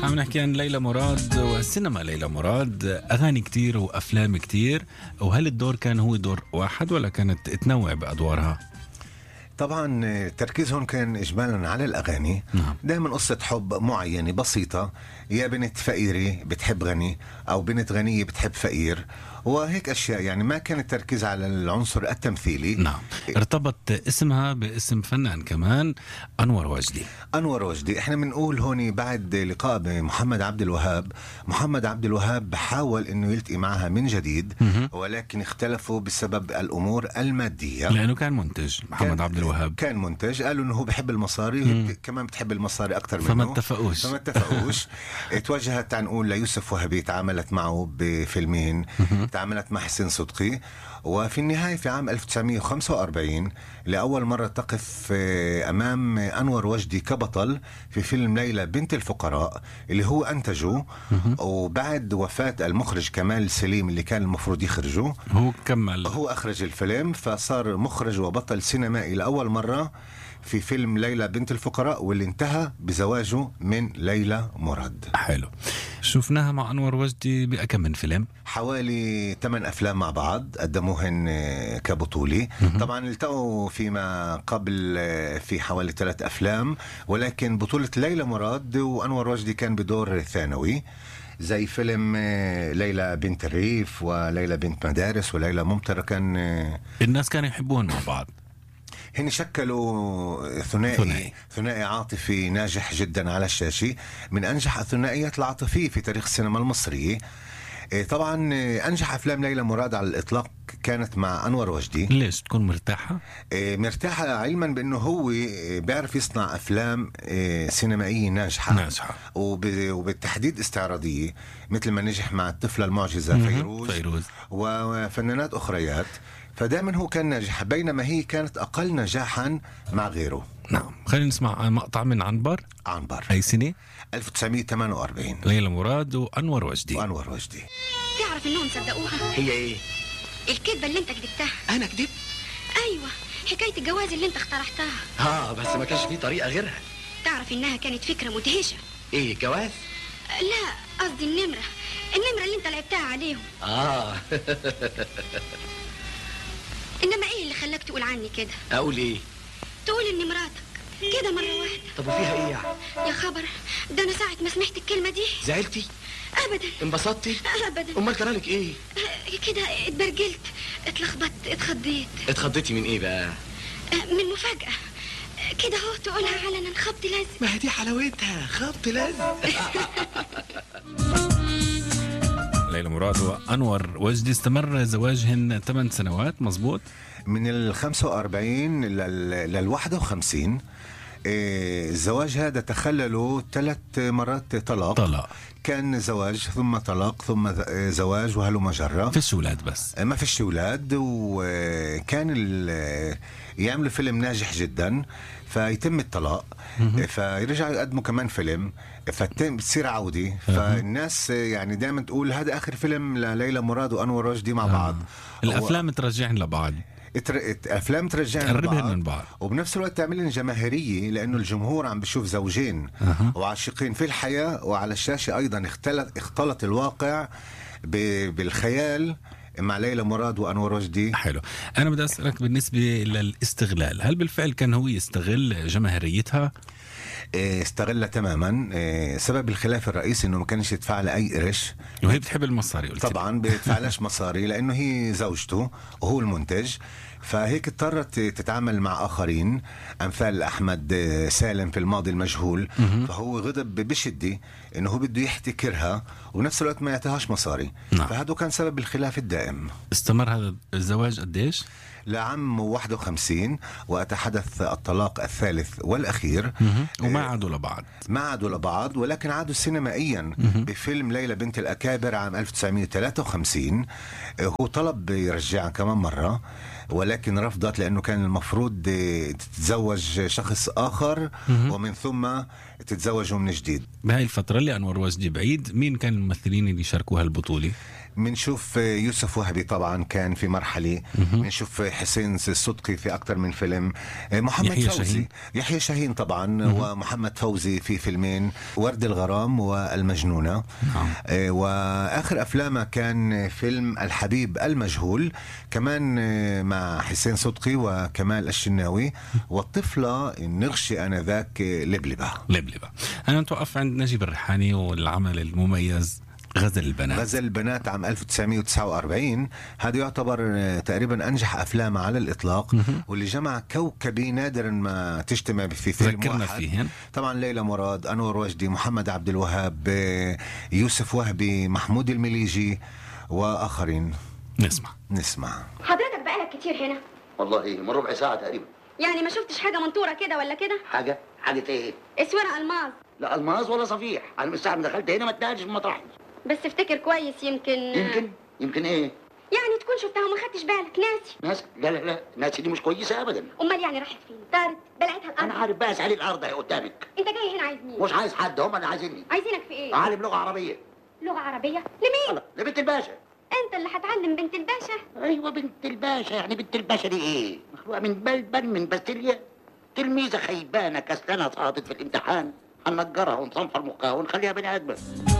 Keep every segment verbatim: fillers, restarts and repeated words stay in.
عم نحكي عن ليلى مراد والسينما. ليلى مراد أغاني كتير وأفلام كتير، وهل الدور كان هو دور واحد ولا كانت تنوع بأدوارها؟ طبعا تركيزهم كان إجمالا على الأغاني. نعم. دائما قصة حب معينة بسيطة، يا بنت فقيرة بتحب غني أو بنت غنية بتحب فقير، وهيك أشياء. يعني ما كان التركيز على العنصر التمثيلي. نعم. ارتبط اسمها باسم فنان كمان، أنور وجدي. أنور وجدي احنا بنقول هون بعد لقاء بمحمد عبد الوهاب، محمد عبد الوهاب حاول انه يلتقي معها من جديد، مه. ولكن اختلفوا بسبب الامور الماديه، لأنه كان منتج محمد كان عبد الوهاب، كان منتج. قالوا انه هو بحب المصاري وهي كمان بتحب المصاري اكثر منه، فما اتفقوش فما اتفقوش. توجهت تعال نقول ليوسف وهبي، تعاملت معه بفيلمين، تعاملت مع حسين صدقي، وفي النهاية في عام ألف وتسعمية وخمسة وأربعين لأول مرة تقف أمام أنور وجدي كبطل في فيلم ليلى بنت الفقراء اللي هو أنتجه، وبعد وفاة المخرج كمال سليم اللي كان المفروض يخرجه هو كمل، هو أخرج الفيلم، فصار مخرج وبطل سينمائي لأول مرة في فيلم ليلى بنت الفقراء، واللي انتهى بزواجه من ليلى مراد. حلو. شفناها مع أنور وجدي بأكم من فيلم، حوالي ثمان أفلام مع بعض قدموهن كبطولي. طبعا التقوا فيما قبل في حوالي ثلاث أفلام، ولكن بطولة ليلى مراد وأنور وجدي كان بدور ثانوي، زي فيلم ليلى بنت الريف وليلى بنت مدارس وليلى ممطرة. كان الناس كانوا يحبون مع بعض، هن شكلوا ثنائي ثنائي, ثنائي عاطفي ناجح جدا على الشاشة، من أنجح الثنائيات العاطفية في تاريخ السينما المصرية. طبعا أنجح أفلام ليلى مراد على الإطلاق كانت مع أنور وجدي. ليش تكون مرتاحة؟ مرتاحة علما بأنه هو بيعرف يصنع أفلام سينمائية ناجحة ناجحة وبالتحديد استعراضية، مثل ما نجح مع الطفلة المعجزة فيروز, فيروز وفنانات أخريات. فدائما هو كان ناجح، بينما هي كانت أقل نجاحا مع غيره. نعم. خلينا نسمع مقطع من عنبر. عنبر أي سنة؟ ألف وتسعمية وثمانية وأربعين. ليلى مراد وأنور وجدي. وأنور وجدي. تعرف إنهم صدقوها؟ هي إيه؟ الكذبة اللي أنت كذبتها. أنا كذب؟ أيوة، حكاية الجواز اللي أنت اخترعتها. ها بس ما كانش في طريقة غيرها. تعرف إنها كانت فكرة مدهشة. إيه الجواز؟ لا، قصدي النمرة النمرة اللي أنت لعبتها عليهم. آه إنما إيه اللي خلاك تقول عني كده؟ أقول إيه؟ تقول إني مراتك كده مرة واحدة. طب وفيها إيه يعني؟ يا خبر، ده أنا ساعة ما سمعت الكلمة دي زعلتي؟ أبدا. انبسطتي؟ أبدا. أمال جرالك إيه؟ كده اتبرجلت، اتلخبطت، اتخضيت. اتخضيتي من إيه بقى؟ من مفاجأة كده هو تقولها علنا خبط لازم. ما هي دي حلاوتها، خبط لازم. ليلى مراد وأنور وجدي استمر زواجهن ثمان سنوات، مزبوط؟ من ال خمسة وأربعين لل واحد وخمسين. الزواج هذا تخلله ثلاث مرات طلاق. طلاق. كان زواج ثم طلاق ثم زواج وهلو مجرة. فيش أولاد، بس ما فيش أولاد. وكان يعملوا فيلم ناجح جدا فيتم الطلاق، فيرجعوا يقدموا كمان فيلم فتصير عودة. فالناس يعني دائما تقول هذا آخر فيلم لليلى مراد وأنور وجدي مع بعض. آه. الأفلام ترجعن لبعض، افلام ترجعن تقربهن من بعض، وبنفس الوقت تعملن جماهيريه، لانه الجمهور عم بيشوف زوجين أه. وعاشقين في الحياه وعلى الشاشه ايضا. اختلط اختلط الواقع بالخيال مع ليلى مراد وأنور وجدي. حلو. أنا بدي أسألك بالنسبة للاستغلال، هل بالفعل كان هو يستغل جماهيريتها؟ استغلها تماما. سبب الخلاف الرئيسي انه ما كانش يدفع لها اي قرش، وهي بتحب المصاري. طبعا بيدفعلاش مصاري لانه هي زوجته وهو المنتج، فهيك اضطرت تتعامل مع آخرين أمثال أحمد سالم في الماضي المجهول. فهو غضب بشدة إنه هو بده يحتكرها ونفس الوقت ما يعطيهاش مصاري. نعم. فهذا كان سبب الخلاف الدائم. استمر هذا الزواج قديش؟ لعام واحد وخمسين، وأتحدث الطلاق الثالث والأخير. وما عادوا لبعض. ما عادوا لبعض، ولكن عادوا سينمائيا بفيلم ليلى بنت الأكابر عام ألف وتسعمية وثلاثة وخمسين. هو طلب يرجعها كمان مرة ولكن رفضت، لأنه كان المفروض تتزوج شخص آخر ومن ثم تتزوجوا من جديد. بهاي الفترة اللي أنور وجدي بعيد، مين كان الممثلين اللي شاركوا هالبطولة؟ بنشوف يوسف وهبي طبعا كان في مرحلة، بنشوف حسين الصدقي في أكثر من فيلم، محمد يحيى فوزي شاهين. يحيى شاهين طبعا، مم. ومحمد فوزي في فيلمين، ورد الغرام والمجنونة. نعم. آه، وآخر أفلامه كان فيلم الحبيب المجهول، كمان آه، مع حسين صدقي وكمال الشناوي، والطفلة النغشة آنذاك آه، لبلبة. لبلبة. أنا نتوقف عند نجيب الريحاني والعمل المميز غزل البنات. غزل البنات عام ألف وتسعمية وتسعة وأربعين، هذا يعتبر آه، تقريبا أنجح أفلامه على الإطلاق، واللي جمع كوكبي نادرا ما تجتمع في فيلم ذكرنا واحد. فيهن طبعا ليلى مراد، أنور وجدي، محمد عبد الوهاب، آه، يوسف وهبي، محمود المليجي وآخرين. نسمع. نسمع. حضرتك بقالك كتير هنا؟ والله ايه، من ربع ساعة تقريبا. يعني ما شفتش حاجة منطورة كده ولا كده؟ حاجة؟ حاجة ايه؟ اسورة الماظ. لا الماس ولا صفيح، انا من ساعة ما دخلت هنا ما اتنقلش من مطرحي. بس افتكر كويس، يمكن يمكن يمكن ايه؟ يعني تكون شفتها وما خدتش بالك، ناسي. ناس؟ لا لا لا، ناسي دي مش كويسة ابدا. امال يعني راحت فين؟ طارت؟ بلعتها الارض؟ انا عارف بقى، اسألي الارض اهي قدامك. انت جاي هنا عايز مين؟ مش عايز حد، هم اللي عايزيني. عايزينك في ايه؟ اعلم لغة عربية. لغة عربية؟ لمين؟ الله، لبنت الباشا. انت اللي هتعلم بنت الباشا؟ ايوه بنت الباشا، يعني بنت الباشا دي ايه؟ مخلوقة من بلبن من باستيليا، تلميذة خيبانة كسلانة سقطت في الامتحان، هننجرها ونصنفر مخها ونخليها بني ادمة.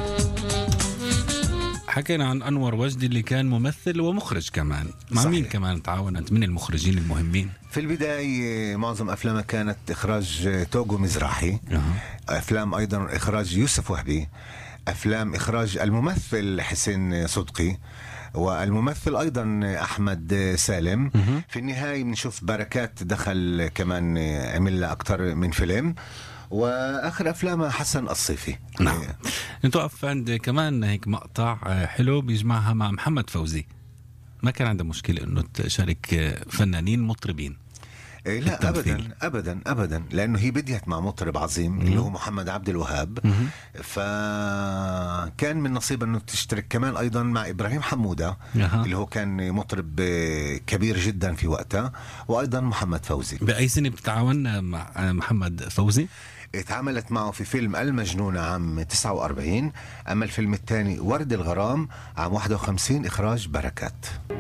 حكينا عن أنور وجدي اللي كان ممثل ومخرج كمان. مع صحيح. مين كمان تعاونت من المخرجين المهمين؟ في البداية معظم أفلامها كانت إخراج توغو مزراحي، أه. أفلام أيضا إخراج يوسف وهبي، أفلام إخراج الممثل حسين صدقي، والممثل أيضا أحمد سالم. في النهاية بنشوف بركات دخل كمان، عمل لها أكثر من فيلم، وآخر أفلامها حسن الصيفي. نعم. نتوقف عند كمان هيك مقطع حلو بيجمعها مع محمد فوزي. ما كان عنده مشكلة إنه تشارك فنانين مطربين. إيه لا التمثيل. ابدا ابدا ابدا، لانه هي بديت مع مطرب عظيم اللي هو محمد عبد الوهاب، فكان من نصيبها انه تشترك كمان ايضا مع ابراهيم حموده أها. اللي هو كان مطرب آه، كبير جدا في وقتها، وايضا محمد فوزي. بأي سنة بتتعاون مع محمد فوزي؟ اتعاملت معه في فيلم المجنونة عام تسعة وأربعين، اما الفيلم الثاني ورد الغرام عام واحد وخمسين، اخراج بركات.